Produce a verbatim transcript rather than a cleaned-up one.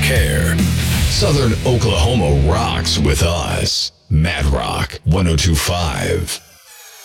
care. Southern Oklahoma rocks with us. Mad Rock ten twenty-five.